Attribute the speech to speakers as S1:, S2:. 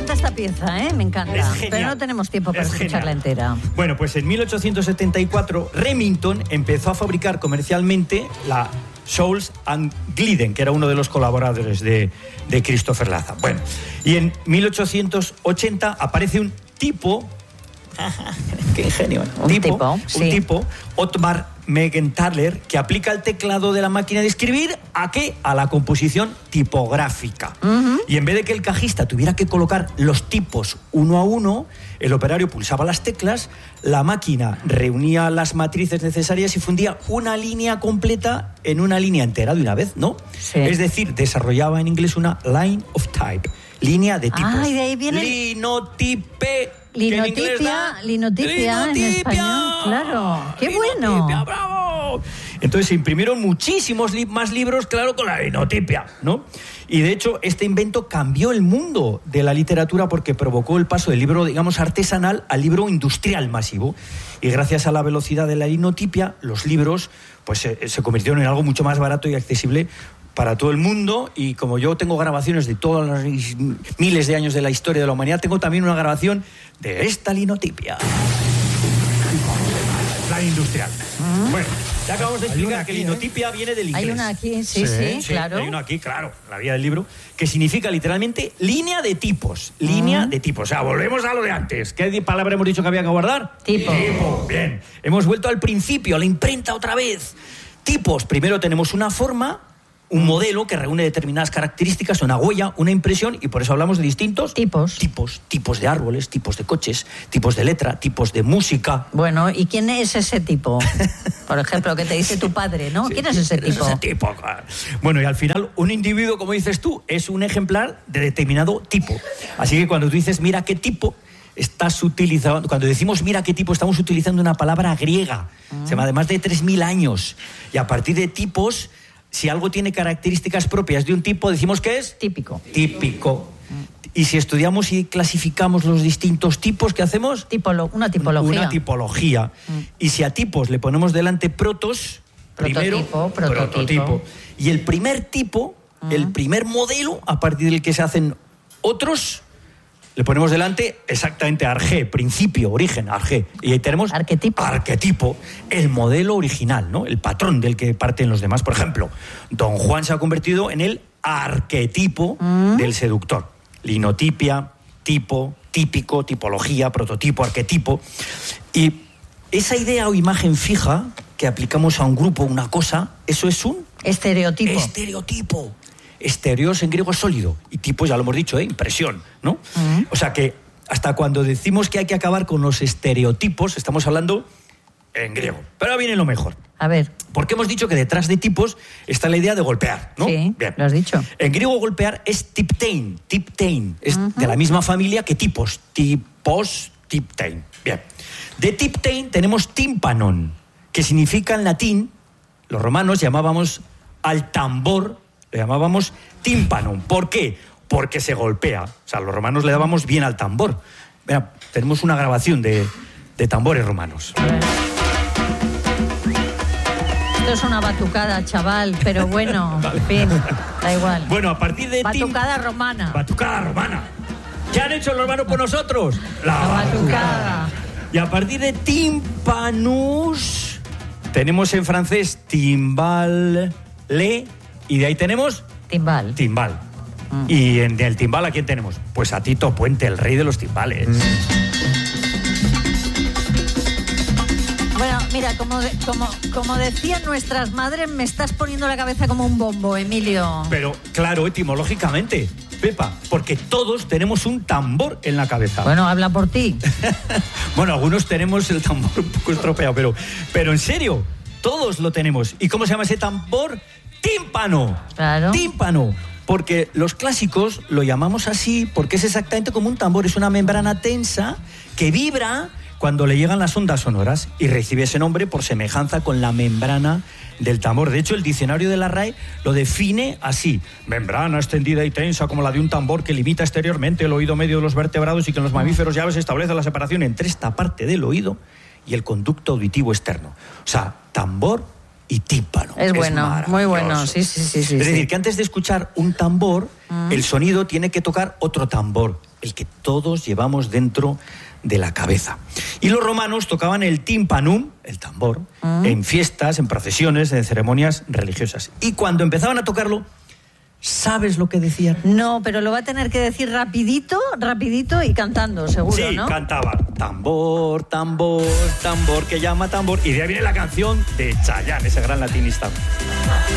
S1: encanta esta pieza, ¿eh? Me encanta.
S2: Es genial.
S1: Pero no tenemos tiempo para escucharla
S2: Genial.
S1: entera.
S2: Bueno, pues en 1874 Remington empezó a fabricar comercialmente la Scholes and Glidden, que era uno de los colaboradores de Christopher Laza. Bueno, y en 1880 aparece un tipo... ¡Qué ingenio!
S1: Un tipo,
S2: Otmar Mergenthaler, que aplica el teclado de la máquina de escribir ¿a qué? A la composición tipográfica. Y en vez de que el cajista tuviera que colocar los tipos uno a uno, el operario pulsaba las teclas, la máquina reunía las matrices necesarias y fundía una línea completa en una línea entera de una vez, ¿no?
S1: Sí.
S2: Es decir, desarrollaba en inglés una line of type, línea de tipos.
S1: Ah, y de ahí viene...
S2: Linotipe.
S1: Linotipia en español, claro. ¡Qué bueno!
S2: ¡Bravo! Entonces se imprimieron muchísimos más libros, claro, con la linotipia, ¿no? Y de hecho, este invento cambió el mundo de la literatura porque provocó el paso del libro, digamos, artesanal al libro industrial masivo. Y gracias a la velocidad de la linotipia, los libros pues se convirtieron en algo mucho más barato y accesible para todo el mundo. Y como yo tengo grabaciones de todos los miles de años de la historia de la humanidad, tengo también una grabación de esta linotipia. La industrial. Bueno, ya acabamos de explicar que linotipia viene del inglés.
S1: Hay una aquí, sí, claro.
S2: Hay una aquí, claro, la vía del libro, que significa literalmente línea de tipos. Línea de tipos. O sea, volvemos a lo de antes. ¿Qué palabra hemos dicho que había que guardar?
S1: Tipo.
S2: Bien. Hemos vuelto al principio, a la imprenta otra vez. Tipos. Primero tenemos una forma, un modelo que reúne determinadas características, una huella, una impresión, y por eso hablamos de distintos
S1: tipos.
S2: Tipos de árboles, tipos de coches, tipos de letra, tipos de música.
S1: Bueno, ¿y quién es ese tipo? Por ejemplo, que te dice tu padre, ¿no?
S2: Sí,
S1: ¿Quién es ese tipo?
S2: Bueno, y al final, un individuo, como dices tú, es un ejemplar de determinado tipo. Así que cuando tú dices, mira qué tipo, estás utilizando... Cuando decimos mira qué tipo, estamos utilizando una palabra griega. Se llama de más de 3.000 años. Y a partir de tipos... Si algo tiene características propias de un tipo, decimos que es...
S1: Típico.
S2: Y si estudiamos y clasificamos los distintos tipos, ¿qué hacemos?
S1: Una tipología.
S2: Una tipología. Y si a tipos le ponemos delante prototipo. Y el primer tipo, el primer modelo, a partir del que se hacen otros... Le ponemos delante exactamente arjé, principio, origen, arjé. Y ahí tenemos... Arquetipo, el modelo original, ¿no? El patrón del que parten los demás. Por ejemplo, Don Juan se ha convertido en el arquetipo del seductor. Linotipia, tipo, típico, tipología, prototipo, arquetipo. Y esa idea o imagen fija que aplicamos a un grupo, una cosa, eso es un... Estereotipo. Estereos en griego es sólido, y tipo, ya lo hemos dicho, impresión, ¿no? O sea que hasta cuando decimos que hay que acabar con los estereotipos, estamos hablando en griego. Pero ahora viene lo mejor.
S1: A ver.
S2: Porque hemos dicho que detrás de tipos está la idea de golpear, ¿no?
S1: Sí, bien. Lo has dicho.
S2: En griego golpear es tiptein. Es de la misma familia que tipos. Tiptein. Bien. De tiptein tenemos tímpanon, que significa en latín, los romanos llamábamos al tambor, le llamábamos tímpano. ¿Por qué? Porque se golpea. O sea, los romanos le dábamos bien al tambor. Mira, tenemos una grabación de tambores romanos.
S1: Esto es una batucada, chaval, pero bueno, vale. En fin, da igual.
S2: Bueno, a partir de...
S1: Batucada romana.
S2: Batucada romana. ¿Qué han hecho los romanos por nosotros?
S1: La batucada.
S2: Y a partir de timpanus, tenemos en francés timbal, y de ahí tenemos...
S1: Timbal.
S2: Y en el timbal, ¿a quién tenemos? Pues a Tito Puente, el rey de los timbales.
S1: Bueno, mira, como decían nuestras madres, me estás poniendo la cabeza como un bombo, Emilio.
S2: Pero, claro, etimológicamente, Pepa, porque todos tenemos un tambor en la cabeza.
S1: Bueno, habla por ti.
S2: Bueno, algunos tenemos el tambor un poco estropeado, pero en serio, todos lo tenemos. ¿Y cómo se llama ese tambor? Tímpano.
S1: Claro.
S2: Tímpano. Porque los clásicos lo llamamos así porque es exactamente como un tambor. Es una membrana tensa que vibra cuando le llegan las ondas sonoras y recibe ese nombre por semejanza con la membrana del tambor. De hecho, el diccionario de la RAE lo define así: membrana extendida y tensa como la de un tambor que limita exteriormente el oído medio de los vertebrados y que en los mamíferos y aves establece la separación entre esta parte del oído y el conducto auditivo externo. O sea, tambor y tímpano.
S1: Es bueno, muy bueno, sí.
S2: Es decir, que antes de escuchar un tambor, el sonido tiene que tocar otro tambor. el que todos llevamos dentro de la cabeza. Y los romanos tocaban el timpanum, el tambor, en fiestas, en procesiones, en ceremonias religiosas. Y cuando empezaban a tocarlo, ¿sabes lo que decían?
S1: No, pero lo va a tener que decir rapidito y cantando, seguro,
S2: sí,
S1: ¿no?
S2: Sí, cantaba. Tambor, tambor, tambor que llama tambor. Y de ahí viene la canción de Chayanne, ese gran latinista.